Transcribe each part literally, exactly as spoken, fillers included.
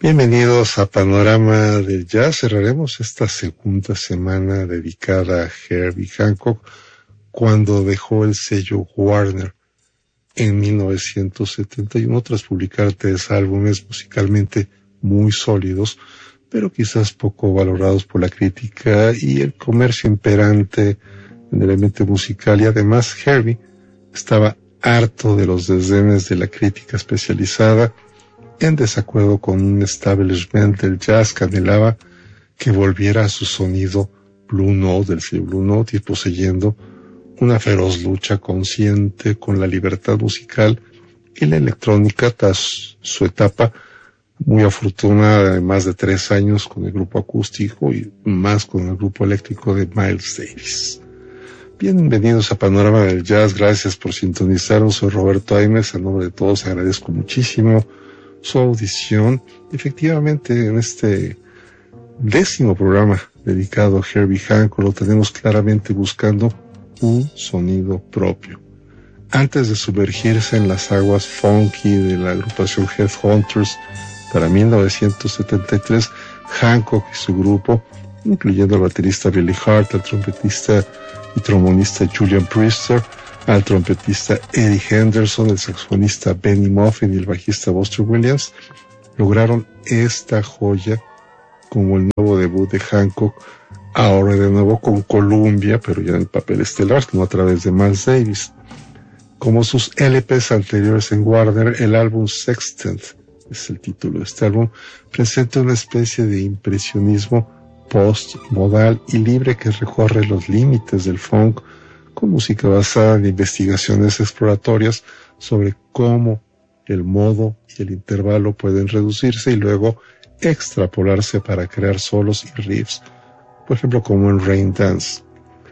Bienvenidos a Panorama del Jazz. Cerraremos esta segunda semana dedicada a Herbie Hancock cuando dejó el sello Warner en mil novecientos setenta y uno tras publicar tres álbumes musicalmente muy sólidos, pero quizás poco valorados por la crítica y el comercio imperante en el ambiente musical. Y además Herbie estaba harto de los desdenes de la crítica especializada, en desacuerdo con un establishment del jazz que anhelaba que volviera a su sonido Blue Note, del sello Blue Note, y poseyendo una feroz lucha consciente con la libertad musical y la electrónica tras su etapa muy afortunada de más de tres años con el grupo acústico y más con el grupo eléctrico de Miles Davis. Bienvenidos a Panorama del Jazz, gracias por sintonizarnos. Soy Roberto Aimes, a nombre de todos agradezco muchísimo su audición. Efectivamente, en este décimo programa dedicado a Herbie Hancock lo tenemos claramente buscando un sonido propio. Antes de sumergirse en las aguas funky de la agrupación Headhunters para mil novecientos setenta y tres, Hancock y su grupo, incluyendo al baterista Billy Hart, al trompetista y trombonista Julian Priester, al trompetista Eddie Henderson, el saxofonista Benny Muffin y el bajista Buster Williams, lograron esta joya como el nuevo debut de Hancock, ahora de nuevo con Columbia, pero ya en el papel estelar, no a través de Miles Davis. Como sus L Pes anteriores en Warner, el álbum Sextant, es el título de este álbum, presenta una especie de impresionismo post-modal y libre que recorre los límites del funk, con música basada en investigaciones exploratorias sobre cómo el modo y el intervalo pueden reducirse y luego extrapolarse para crear solos y riffs, por ejemplo como en Rain Dance.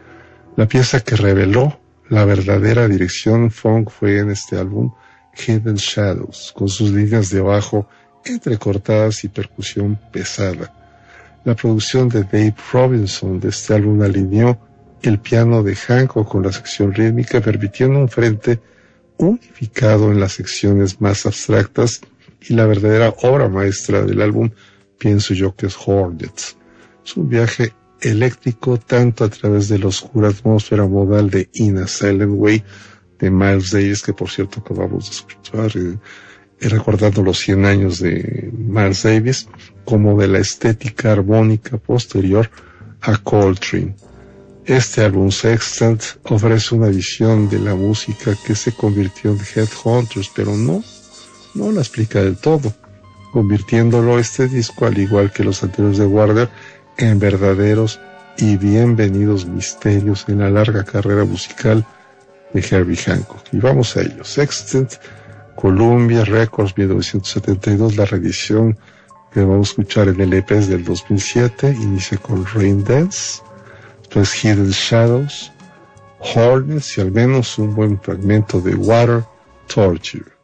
La pieza que reveló la verdadera dirección funk fue en este álbum Hidden Shadows, con sus líneas de bajo entrecortadas y percusión pesada. La producción de Dave Robinson de este álbum alineó el piano de Hancock con la sección rítmica, permitiendo un frente unificado en las secciones más abstractas, y la verdadera obra maestra del álbum pienso yo que es Hornets. Es un viaje eléctrico tanto a través de la oscura atmósfera modal de In a Silent Way de Miles Davis, que por cierto acabamos de escuchar, eh, recordando los cien años de Miles Davis, como de la estética armónica posterior a Coltrane. Este álbum Sextant ofrece una visión de la música que se convirtió en Headhunters, pero no, no la explica del todo, convirtiéndolo este disco, al igual que los anteriores de Warner, en verdaderos y bienvenidos misterios en la larga carrera musical de Herbie Hancock. Y vamos a ello. Sextant, Columbia Records, mil novecientos setenta y dos, la reedición que vamos a escuchar en el E P del dos mil siete, inicia con Rain Dance, después Hidden Shadows, Hornets y al menos un buen fragmento de Water Torture.